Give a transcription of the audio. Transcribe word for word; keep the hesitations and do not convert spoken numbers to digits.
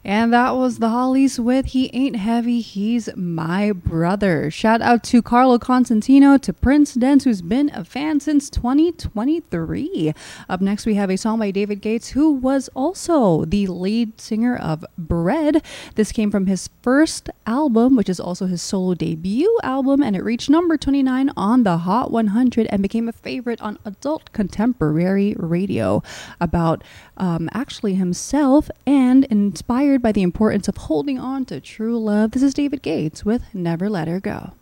And that was the Hollies with He Ain't Heavy, He's My Brother. Shout out to Carlo Constantino, to Prince Dance, who's been a fan since twenty twenty-three. Up next, we have a song by David Gates, who was also the lead singer of Bread. This came from his first album, which is also his solo debut album, and it reached number twenty-nine on the Hot one hundred and became a favorite on adult contemporary radio, about um, actually himself and inspired by the importance of holding on to true love. This is David Gates with Never Let Her Go.